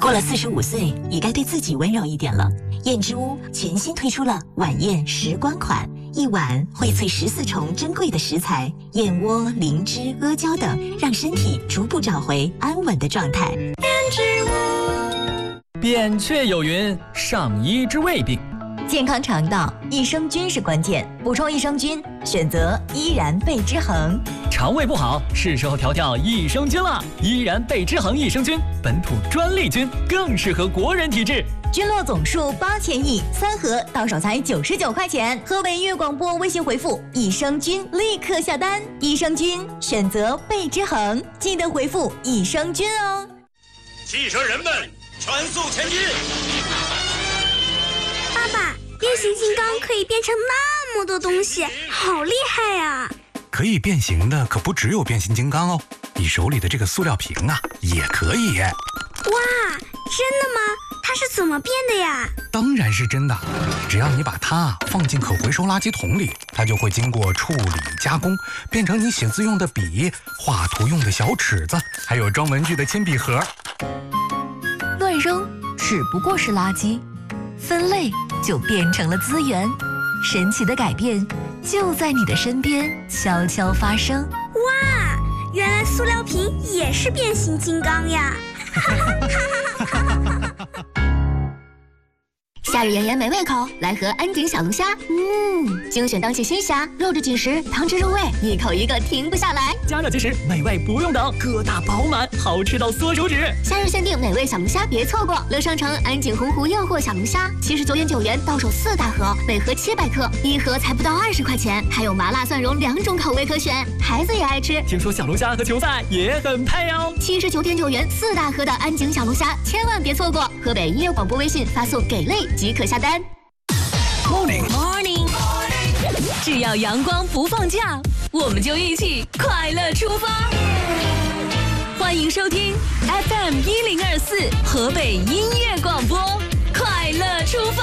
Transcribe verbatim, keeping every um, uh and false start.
过了四十五岁，也该对自己温柔一点了。燕之屋全新推出了晚宴时光款，一碗荟萃十四重珍贵的食材，燕窝、灵芝、阿胶等，让身体逐步找回安稳的状态。燕之屋。扁鹊有云：上医之未病。 健康肠道，益生菌是关键，补充益生菌，选择依然贝之恒。 肠胃不好，是时候调调益生菌了。依然贝之恒益生菌，本土专利菌，更适合国人体质。 菌落总数八千亿，三盒到手才九十九块钱。河北音乐广播微信回复益生菌，立刻下单。益生菌选择贝之恒，记得回复益生菌哦。 汽车人们，全速前进！ 爸爸，变形金刚可以变成那么多东西，好厉害呀！ 可以变形的可不只有变形金刚哦，你手里的这个塑料瓶啊，也可以。 哇，真的吗？它是怎么变的呀？ 当然是真的，只要你把它放进可回收垃圾桶里，它就会经过处理加工，变成你写字用的笔、画图用的小尺子，还有装文具的铅笔盒。 乱扔只不过是垃圾，分类就变成了资源。神奇的改变就在你的身边悄悄发生。 哇，原来塑料瓶也是变形金刚呀！ 夏日炎炎美味口，来盒安井小龙虾。嗯，精选当季新虾，肉质紧实，汤汁入味，一口一个停不下来。 加热即食，美味不用等，个大饱满，好吃到缩手指。 夏日限定美味小龙虾，别错过！乐商城安井洪湖诱惑小龙虾，七十九点九元到手四大盒，每盒七百克，一盒才不到二十块钱，还有麻辣蒜蓉两种口味可选，孩子也爱吃。 听说小龙虾和球赛也很配哦。 七十九点九元四大盒的安井小龙虾，千万别错过！河北音乐广播微信发送给类即可下单。 Morning Morning， 只要阳光不放假，我们就一起快乐出发。欢迎收听 F M 一零二四河北音乐广播，快乐出发。